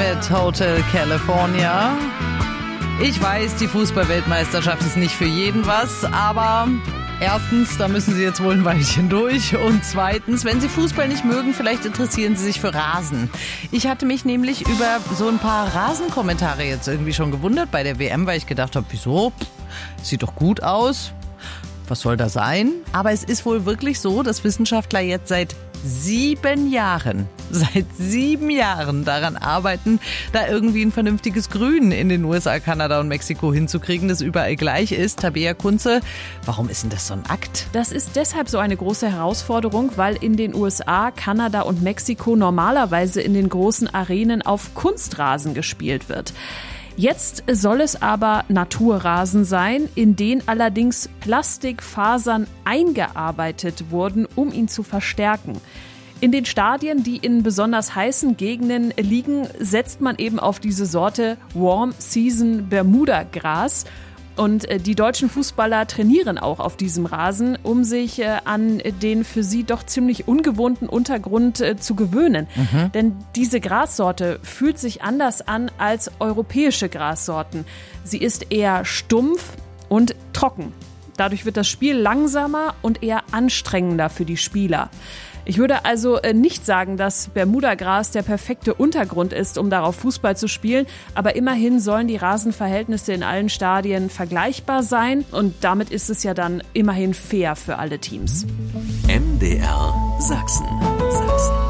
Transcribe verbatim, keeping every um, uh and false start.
At Hotel California. Ich weiß, die Fußball-Weltmeisterschaft ist nicht für jeden was, aber erstens, da müssen Sie jetzt wohl ein Weilchen durch. Und zweitens, wenn Sie Fußball nicht mögen, vielleicht interessieren Sie sich für Rasen. Ich hatte mich nämlich über so ein paar Rasenkommentare jetzt irgendwie schon gewundert bei der W M, weil ich gedacht habe, wieso? Sieht doch gut aus. Was soll da sein? Aber es ist wohl wirklich so, dass Wissenschaftler jetzt seit sieben Jahren, seit sieben Jahren daran arbeiten, da irgendwie ein vernünftiges Grün in den U S A, Kanada und Mexiko hinzukriegen, das überall gleich ist. Tabea Kunze, warum ist denn das so ein Akt? Das ist deshalb so eine große Herausforderung, weil in den U S A, Kanada und Mexiko normalerweise in den großen Arenen auf Kunstrasen gespielt wird. Jetzt soll es aber Naturrasen sein, in den allerdings Plastikfasern eingearbeitet wurden, um ihn zu verstärken. In den Stadien, die in besonders heißen Gegenden liegen, setzt man eben auf diese Sorte Warm Season Bermuda Gras. Und die deutschen Fußballer trainieren auch auf diesem Rasen, um sich an den für sie doch ziemlich ungewohnten Untergrund zu gewöhnen. Mhm. Denn diese Grassorte fühlt sich anders an als europäische Grassorten. Sie ist eher stumpf und trocken. Dadurch wird das Spiel langsamer und eher anstrengender für die Spieler. Ich würde also nicht sagen, dass Bermudagras der perfekte Untergrund ist, um darauf Fußball zu spielen. Aber immerhin sollen die Rasenverhältnisse in allen Stadien vergleichbar sein. Und damit ist es ja dann immerhin fair für alle Teams. M D R Sachsen. Sachsen.